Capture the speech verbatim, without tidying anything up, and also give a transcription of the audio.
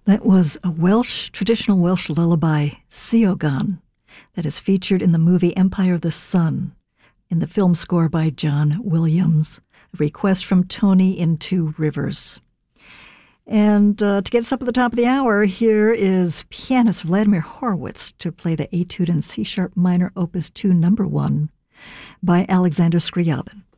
That was a Welsh, traditional Welsh lullaby, Siogan, that is featured in the movie Empire of the Sun, in the film score by John Williams. A request from Tony in Two Rivers. And uh, to get us up at the top of the hour, here is pianist Vladimir Horowitz to play the Etude in C-sharp minor, Opus two, number one, by Alexander Scriabin.